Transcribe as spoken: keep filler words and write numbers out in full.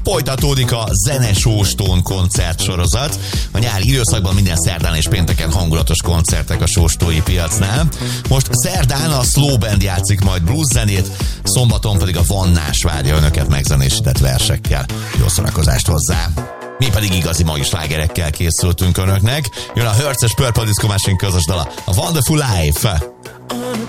folytatódik a Zenesóstón koncertsorozat. A nyári időszakban minden szerdán és pénteken hangulatos koncertek a sóstói piacnál. Most szerdán a Slow Band játszik majd blues zenét, szombaton pedig a Vannás várja önöket megzenésített versekkel. Jó szórakozást hozzá! Mi pedig igazi mai slágerekkel készültünk önöknek. Jön a Hertzes Purple Disco Machine közös dala, a Wonderful Life.